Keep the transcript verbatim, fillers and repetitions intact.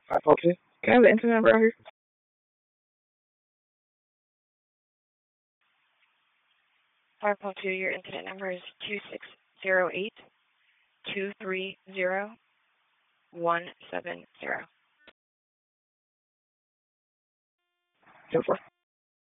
five four two. Can I have the internet number out here? five four two, your internet number is two six zero eight, two three zero, one seven zero. Ten four.